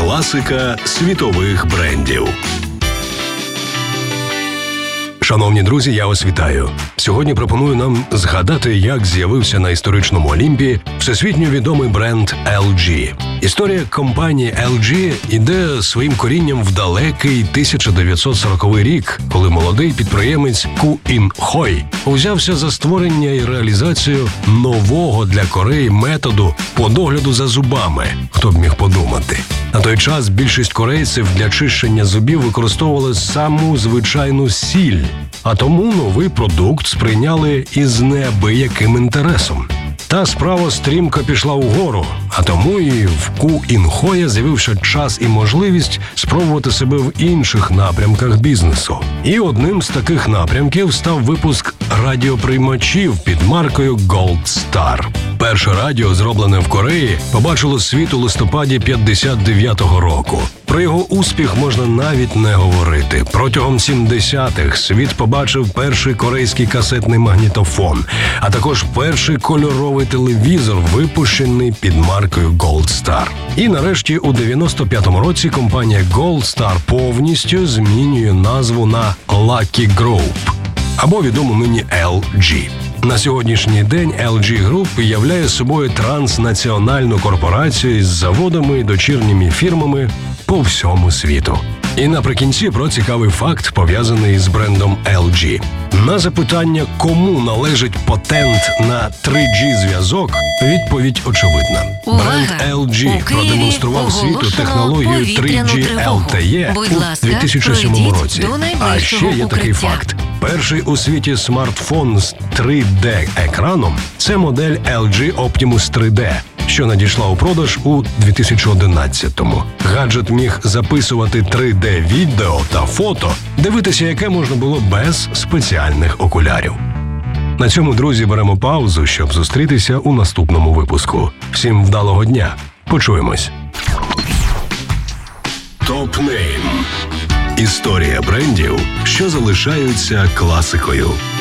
Класика світових брендів. Шановні друзі, я вас вітаю. Сьогодні пропоную нам згадати, як з'явився на історичному Олімпі всесвітньо відомий бренд LG. Історія компанії LG іде своїм корінням в далекий 1940 рік, коли молодий підприємець Ку Ін Хой узявся за створення і реалізацію нового для Кореї методу по догляду за зубами. Хто б міг подумати? На той час більшість корейців для чищення зубів використовували саму звичайну сіль, а тому новий продукт сприйняли із неабияким інтересом. Та справа стрімко пішла угору, а тому і в Ку Ін Хоя з'явився час і можливість спробувати себе в інших напрямках бізнесу. І одним з таких напрямків став випуск радіоприймачів під маркою Gold Star. Перше радіо, зроблене в Кореї, побачило світ у листопаді 59-го року. Про його успіх можна навіть не говорити. Протягом 70-х світ побачив перший корейський касетний магнітофон, а також перший кольоровий телевізор, випущений під маркою Gold Star. І нарешті у 95-му році компанія Gold Star повністю змінює назву на Lucky Group, або відому нині LG. На сьогоднішній день LG Group являє собою транснаціональну корпорацію із заводами і дочірніми фірмами по всьому світу. І наприкінці про цікавий факт, пов'язаний з брендом LG. На запитання, кому належить патент на 3G-зв'язок, відповідь очевидна. Бренд LG продемонстрував світу технологію 3G LTE у 2007 році. А ще є такий факт. Перший у світі смартфон з 3D-екраном – це модель LG Optimus 3D, що надійшла у продаж у 2011-му. Гаджет міг записувати 3D-відео та фото, дивитися яке можна було без спеціальних окулярів. На цьому, друзі, беремо паузу, щоб зустрітися у наступному випуску. Всім вдалого дня. Почуємось. Топ-нейм. Історія брендів, що залишаються класикою.